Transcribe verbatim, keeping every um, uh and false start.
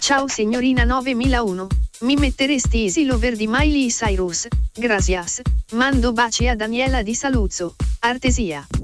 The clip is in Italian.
Ciao signorina novemilauno. Mi metteresti Easy Lover di Miley Cyrus? Gracias. Mando baci a Daniela di Saluzzo. Artesia.